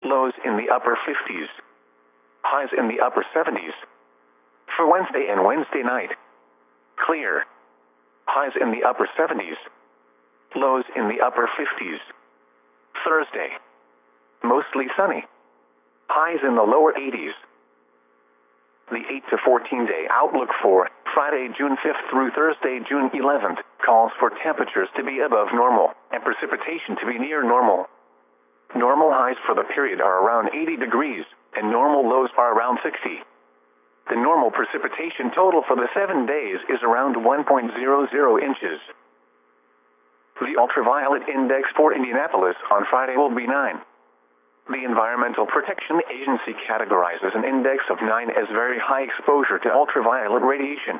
lows in the upper 50s. Highs in the upper 70s. For Wednesday and Wednesday night, clear. Highs in the upper 70s. Lows in the upper 50s. Thursday, mostly sunny. Highs in the lower 80s. The 8 to 14 day outlook for Friday, June 5th through Thursday, June 11th, calls for temperatures to be above normal and precipitation to be near normal. Normal highs for the period are around 80 degrees, and normal lows are around 60. The normal precipitation total for the 7 days is around 1.00 inches. The ultraviolet index for Indianapolis on Friday will be 9. The Environmental Protection Agency categorizes an index of 9 as very high exposure to ultraviolet radiation.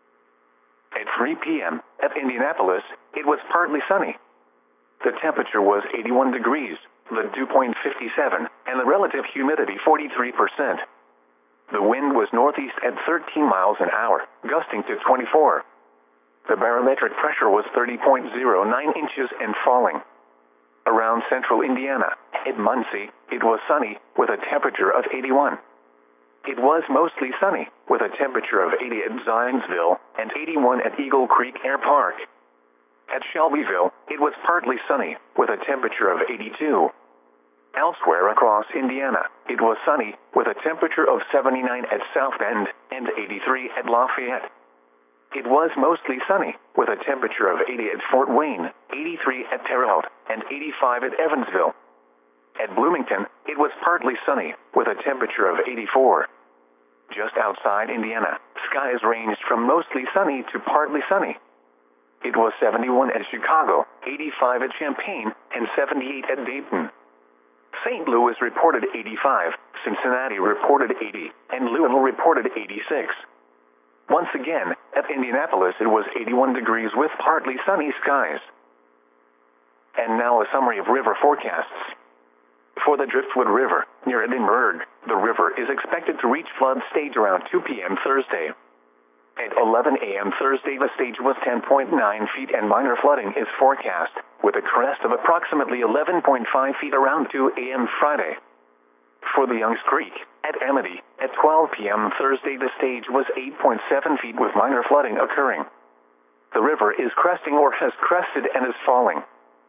At 3 p.m. at Indianapolis, it was partly sunny. The temperature was 81 degrees, the dew point 57, and the relative humidity 43%. The wind was northeast at 13 miles an hour, gusting to 24. The barometric pressure was 30.09 inches and falling. Around central Indiana, at Muncie, it was sunny, with a temperature of 81. It was mostly sunny, with a temperature of 80 at Zionsville, and 81 at Eagle Creek Air Park. At Shelbyville, it was partly sunny, with a temperature of 82. Elsewhere across Indiana, it was sunny, with a temperature of 79 at South Bend, and 83 at Lafayette. It was mostly sunny, with a temperature of 80 at Fort Wayne, 83 at Terre Haute, and 85 at Evansville. At Bloomington, it was partly sunny, with a temperature of 84. Just outside Indiana, skies ranged from mostly sunny to partly sunny. It was 71 at Chicago, 85 at Champaign, and 78 at Dayton. St. Louis reported 85, Cincinnati reported 80, and Louisville reported 86. Once again, at Indianapolis it was 81 degrees with partly sunny skies. And now a summary of river forecasts. For the Driftwood River, near Edinburgh, the river is expected to reach flood stage around 2 p.m. Thursday. At 11 a.m. Thursday the stage was 10.9 feet and minor flooding is forecast, with a crest of approximately 11.5 feet around 2 a.m. Friday. For the Youngs Creek, at Amity, at 12 p.m. Thursday the stage was 8.7 feet with minor flooding occurring. The river is cresting or has crested and is falling.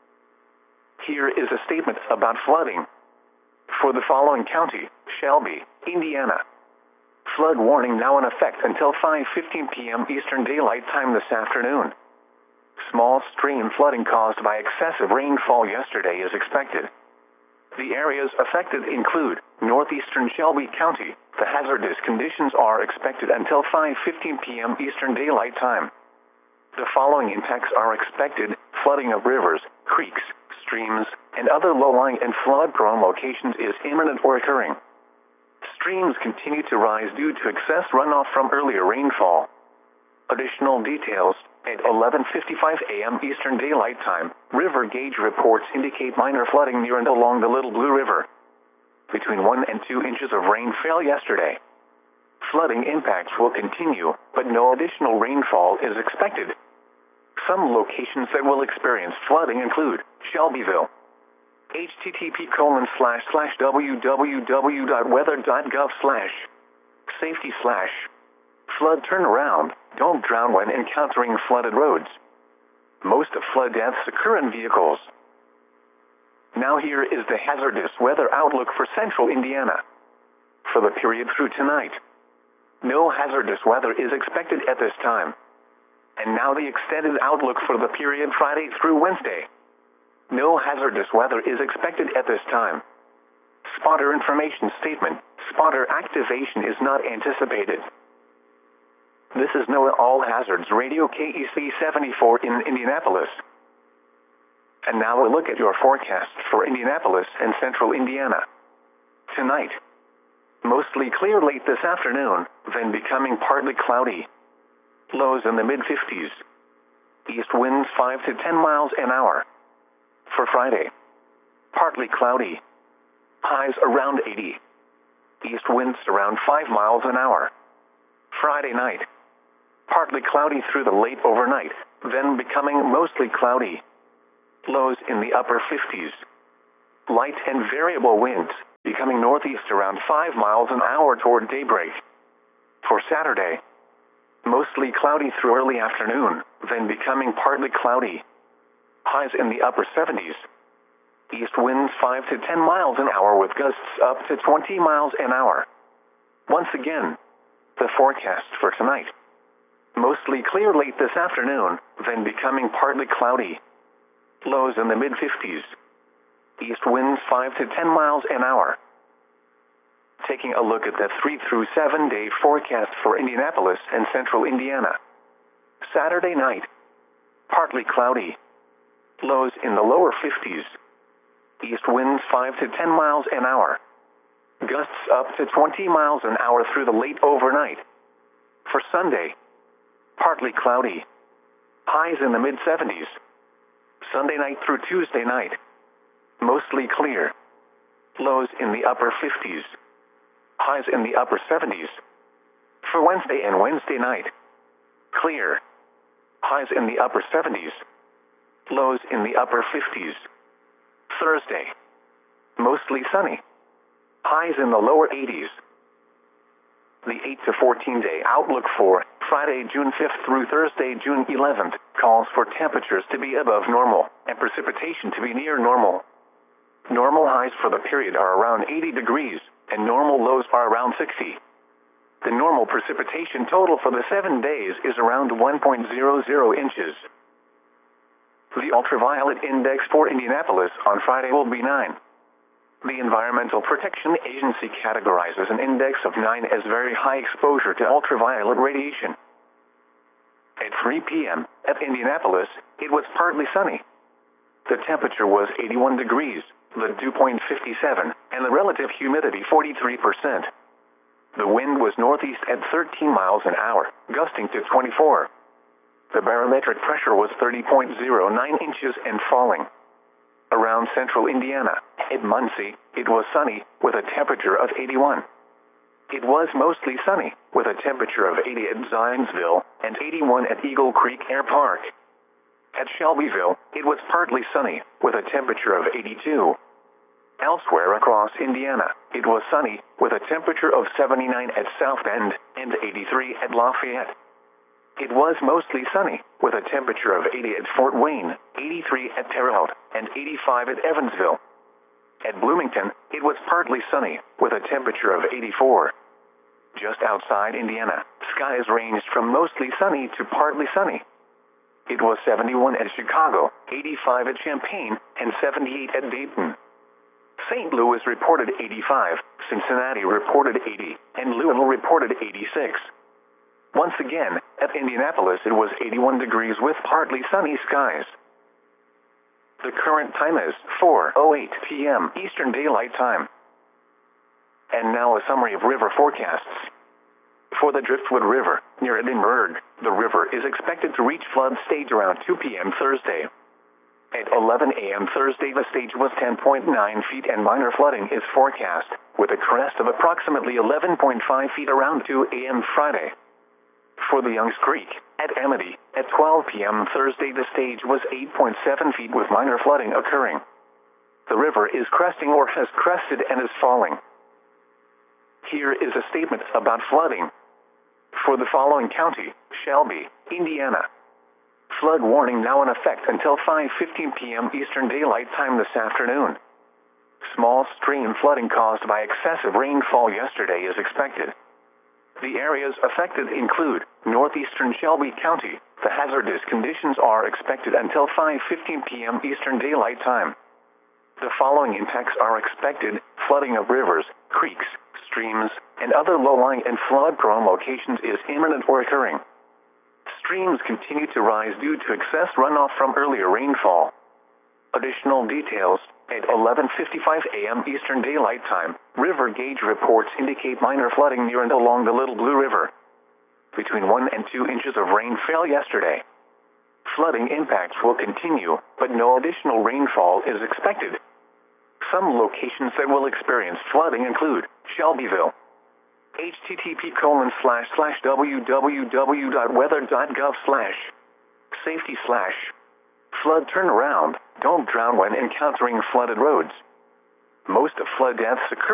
Here is a statement about flooding. For the following county, Shelby, Indiana. Flood warning now in effect until 5:15 p.m. Eastern Daylight Time this afternoon. Small stream flooding caused by excessive rainfall yesterday is expected. The areas affected include northeastern Shelby County. The hazardous conditions are expected until 5:15 p.m. Eastern Daylight Time. The following impacts are expected: flooding of rivers, creeks, streams, and other low-lying and flood-prone locations is imminent or occurring. Streams continue to rise due to excess runoff from earlier rainfall. Additional details: at 11:55 a.m. Eastern Daylight Time, river gauge reports indicate minor flooding near and along the Little Blue River. Between 1 and 2 inches of rain fell yesterday. Flooding impacts will continue, but no additional rainfall is expected. Some locations that will experience flooding include Shelbyville. http://www.weather.gov/safety/flood turnaround. Don't drown when encountering flooded roads. Most of flood deaths occur in vehicles. Now here is the hazardous weather outlook for central Indiana. For the period through tonight, no hazardous weather is expected at this time. And now the extended outlook for the period Friday through Wednesday. No hazardous weather is expected at this time. Spotter information statement: spotter activation is not anticipated. This is NOAA All Hazards Radio KEC 74 in Indianapolis. And now a look at your forecast for Indianapolis and central Indiana. Tonight, mostly clear late this afternoon, then becoming partly cloudy. Lows in the mid-50s. East winds 5 to 10 miles an hour. For Friday, partly cloudy. Highs around 80. East winds around 5 miles an hour. Friday night, partly cloudy through the late overnight, then becoming mostly cloudy. Lows in the upper 50s. Light and variable winds, becoming northeast around 5 miles an hour toward daybreak. For Saturday, mostly cloudy through early afternoon, then becoming partly cloudy. Highs in the upper 70s. East winds 5 to 10 miles an hour with gusts up to 20 miles an hour. Once again, the forecast for tonight. Mostly clear late this afternoon, then becoming partly cloudy. Lows in the mid-50s. East winds 5 to 10 miles an hour. Taking a look at the 3 through 7 day forecast for Indianapolis and central Indiana. Saturday night, partly cloudy. Lows in the lower 50s. East winds 5 to 10 miles an hour. Gusts up to 20 miles an hour through the late overnight. For Sunday, partly cloudy. Highs in the mid-70s. Sunday night through Tuesday night, mostly clear. Lows in the upper 50s. Highs in the upper 70s. For Wednesday and Wednesday night, clear. Highs in the upper 70s. Lows in the upper 50s. Thursday, mostly sunny. Highs in the lower 80s. The 8 to 14 day outlook for Friday, June 5th through Thursday, June 11th, calls for temperatures to be above normal and precipitation to be near normal. Normal highs for the period are around 80 degrees, and normal lows are around 60. The normal precipitation total for the 7 days is around 1.00 inches. The ultraviolet index for Indianapolis on Friday will be 9. The Environmental Protection Agency categorizes an index of 9 as very high exposure to ultraviolet radiation. At 3 p.m. at Indianapolis, it was partly sunny. The temperature was 81 degrees, the dew point 57, and the relative humidity 43%. The wind was northeast at 13 miles an hour, gusting to 24. The barometric pressure was 30.09 inches and falling. Around central Indiana, at Muncie, it was sunny, with a temperature of 81. It was mostly sunny, with a temperature of 80 at Zionsville, and 81 at Eagle Creek Air Park. At Shelbyville, it was partly sunny, with a temperature of 82. Elsewhere across Indiana, it was sunny, with a temperature of 79 at South Bend, and 83 at Lafayette. It was mostly sunny, with a temperature of 80 at Fort Wayne, 83 at Terre Haute, and 85 at Evansville. At Bloomington, it was partly sunny, with a temperature of 84. Just outside Indiana, skies ranged from mostly sunny to partly sunny. It was 71 at Chicago, 85 at Champaign, and 78 at Dayton. St. Louis reported 85, Cincinnati reported 80, and Louisville reported 86. Once again, at Indianapolis it was 81 degrees with partly sunny skies. The current time is 4:08 p.m. Eastern Daylight Time. And now a summary of river forecasts. For the Driftwood River, near Edinburgh, the river is expected to reach flood stage around 2 p.m. Thursday. At 11 a.m. Thursday, the stage was 10.9 feet and minor flooding is forecast, with a crest of approximately 11.5 feet around 2 a.m. Friday. For the Youngs Creek, at Amity, at 12 p.m. Thursday, the stage was 8.7 feet with minor flooding occurring. The river is cresting or has crested and is falling. Here is a statement about flooding. For the following county, Shelby, Indiana. Flood warning now in effect until 5:15 p.m. Eastern Daylight Time this afternoon. Small stream flooding caused by excessive rainfall yesterday is expected. The areas affected include northeastern Shelby County. The hazardous conditions are expected until 5:15 p.m. Eastern Daylight Time. The following impacts are expected: flooding of rivers, creeks, streams, and other low-lying and flood-prone locations is imminent or occurring. Streams continue to rise due to excess runoff from earlier rainfall. Additional details: at 11:55 a.m. Eastern Daylight Time, river gauge reports indicate minor flooding near and along the Little Blue River. Between 1 and 2 inches of rain fell yesterday. Flooding impacts will continue, but no additional rainfall is expected. Some locations that will experience flooding include Shelbyville. http://www.weather.gov/safety/ flood turnaround. Don't drown when encountering flooded roads. Most of flood deaths occur